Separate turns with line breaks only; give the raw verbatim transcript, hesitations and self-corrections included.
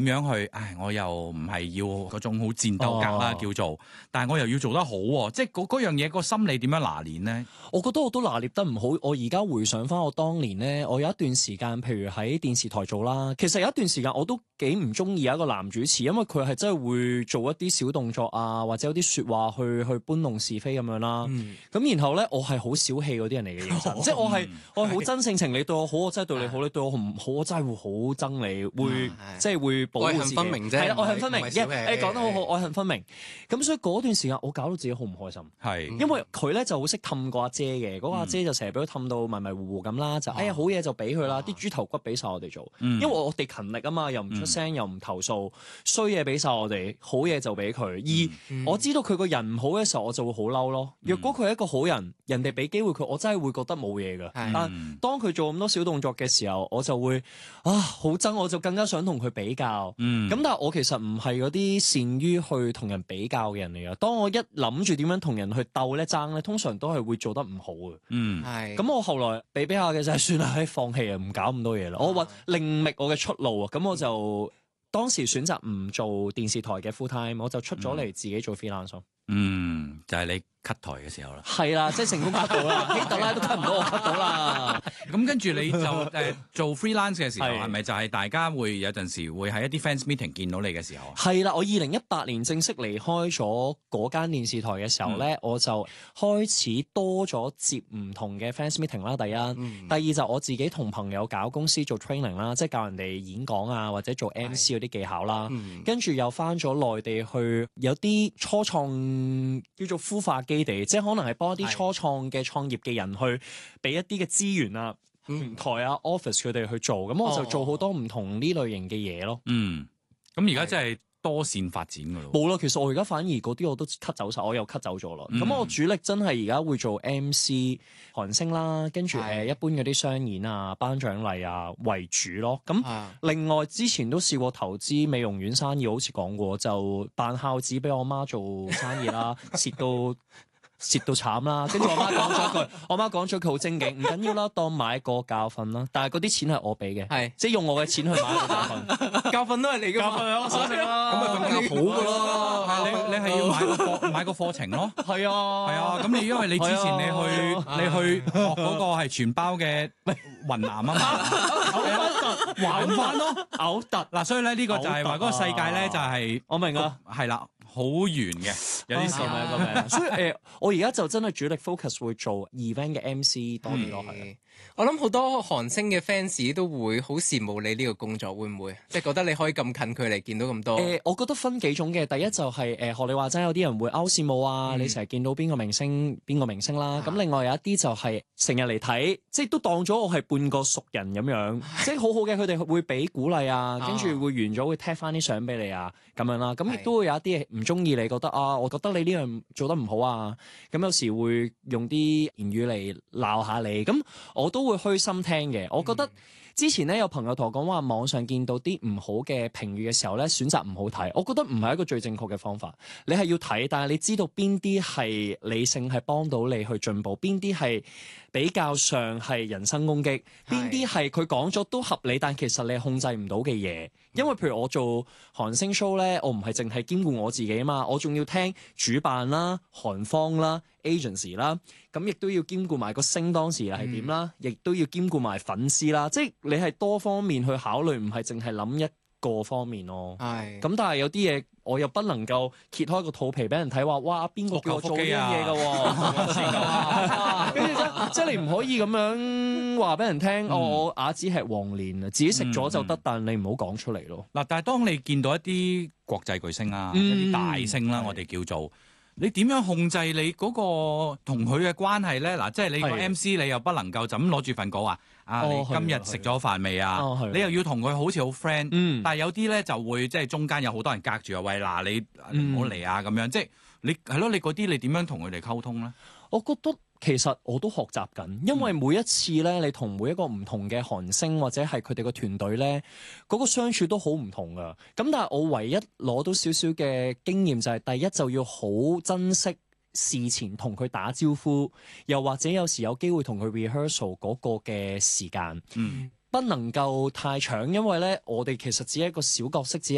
樣去？唉，我又唔係要嗰種好戰鬥格啦，
哦、
叫做，但係我又要做得好喎，即係嗰嗰樣嘢個心理點樣拿捏咧？
我覺得我都拿捏得唔好。我而家回想翻我當年咧，我有一段時間，譬如喺電視台做啦，其實有一段時間我都幾唔中意有一個男主持，因為佢係真係會做一啲小動作啊，或者有啲説話去去搬弄是非咁樣啦。咁、嗯、然後咧，我係好小氣嗰啲人嚟嘅，認真，即係我係我係好真性情，你對我好，我真係對你好；你對我唔好，我真係會好憎你，會即係會保護自己。愛恨分明啫，係啦，愛恨分明。誒講得好好，愛恨分明。咁所以嗰段時間，我搞到自己好唔開心。係，因為佢咧就好識氹個阿姐嘅，嗰個阿姐就成日俾佢氹到迷迷糊糊咁啦，就哎呀好嘢就俾佢啦，啲豬頭骨俾晒我哋做，因為我哋勤力啊嘛，又唔出聲又唔投訴，衰嘢俾晒我哋，好嘢就俾佢。而我知道佢個人唔好嘅時候，我就會好嬲咯。若果佢係一個好人，人哋俾機會佢，我真係會覺得冇嘢㗎。但當佢做咁多小動作嘅時候，我就會啊好憎，我就更加想同佢比較。咁但係我其實唔係嗰啲善於去同人比較嘅人嚟㗎。當我一諗住點樣同人去鬥咧爭咧，通常都係會做得唔好嘅。嗯，係。咁我後來比比下嘅就係算啦，唉，放棄啊，唔搞咁多嘢啦。我揾另覓我嘅出路啊。咁我就當時選擇唔做電視台嘅 full time，我就出咗嚟自己做 freelance。
嗯，就係你 cut 台嘅時候啦。
係啦，即係成功 cut 到啦，希特拉都 cut 唔到我 cut 到啦。
咁跟住你就誒做 freelance 嘅時候，係咪就係大家會有陣時會喺一啲 fans meeting 見到你嘅時候啊？係啦，我二零一八年正式離開咗嗰間電視台嘅時候咧，嗯、我就開始多咗接唔同嘅 fans meeting 啦。第一，嗯、第二就我自己同朋友搞公司做 training 啦，即係教人哋演講啊，或者做 M C 嗰啲技巧啦。嗯、跟住又翻咗內地去有啲初創叫做孵化基地，即係可能係幫一啲初創嘅創業嘅人去俾一啲嘅資源啊、平台啊、office 佢哋去做，咁我就做好多唔同呢類型嘅嘢咯。嗯，咁而家真係多線發展噶咯。冇啦，其實我而家反而嗰啲我都 cut 走晒，我又 cut 走咗啦。咁、嗯、我主力真係而家會做 M C 韓星啦，跟住誒一般嗰啲商演啊、頒獎禮啊為主咯。咁另外之前都試過投資美容院生意，好似講過就扮孝子俾我媽做生意啦，蝕到。蝕到慘啦，跟住我媽講咗句，我媽講咗句好精警，唔緊要啦，當買個教訓啦。但係嗰啲錢係我俾嘅，係即係用我嘅錢去買個教訓，教訓都係你嘅，教訓啊，所以啦，咁咪更加好噶咯。係你你係要買個課買個課程咯，係啊係啊。咁你因為你之前你去你去學嗰個係全包嘅雲南啊嘛，還翻咯，嘔突嗱，所以咧呢個就係話嗰個世界咧就係我明啊，係啦。好圓嘅，有啲時候係咁樣，所以誒、呃，我而家就真係主力 focus 會做 event 嘅 M C 多啲咯，係。
我諗好多韓星嘅 fans 都會好羨慕你呢個工作，會唔會？即係覺得你可以咁近距離見到咁多。
誒、呃，我覺得分幾種嘅。第一就係、是、誒，學、呃、你話齋，有啲人會勾羨慕啊，嗯、你成日見到邊個明星邊個明星啦。咁、啊、另外有一啲就係成日嚟睇，即係都當咗我係半個熟人咁樣，即係好好嘅。佢哋會俾鼓勵啊，跟住會完咗會踢翻啲相俾你啊，咁樣啦。咁亦都會有一啲唔中意你，覺得啊，我覺得你呢樣做得唔好啊。咁有時會用啲言語嚟鬧下你。咁我都會虛心聽嘅。我覺得之前咧有朋友同我講話，網上見到啲唔好嘅評語嘅時候咧，選擇唔好睇。我覺得唔係一個最正確嘅方法。你係要睇，但係你知道邊啲係理性係幫到你去進步，邊啲係比較上係人身攻擊，邊啲係佢講咗都合理，但其實你係控制唔到嘅嘢。因為譬如我做韓星 show 咧，我唔係淨係兼顧我自己啊嘛，我仲要聽主辦啦、韓方啦、agency 啦，咁亦都要兼顧埋個星當時係點啦，亦、嗯、都要兼顧埋粉絲啦，即係你係多方面去考慮，唔係淨係諗一個方面咯。係咁，但係有啲嘢我又不能夠揭開個肚皮俾人睇，話哇邊個叫我做呢樣嘢㗎？跟住即係你唔可以咁樣話俾人聽，嗯、我啞子吃黃連啊，自己食咗就得，嗯、但你唔好講出嚟咯。嗱，
但係當你見到一啲國際巨星啊，嗯、一啲大星啦，嗯、我哋叫做。你點樣控制你嗰個同佢嘅關係咧？嗱，即係你個 M C 你又不能夠就咁攞住份稿啊！啊，你今日食咗飯未啊？你又要同佢好似好 friend，嗯、但係有啲咧就會即係中間有好多人隔住啊！喂，嗱，你唔好嚟啊！咁樣即係你係咯，你嗰啲你點樣同佢哋溝通咧？
我覺得。其實我都學習緊，因為每一次咧，你同每一個唔同嘅韓星或者係佢哋個團隊咧，嗰個相處都好唔同噶。咁但係我唯一攞到少少嘅經驗就係，第一就要好珍惜事前同佢打招呼，又或者有時有機會同佢 rehearsal 嗰個嘅時間，嗯、不能夠太長，因為咧我哋其實只係一個小角色，只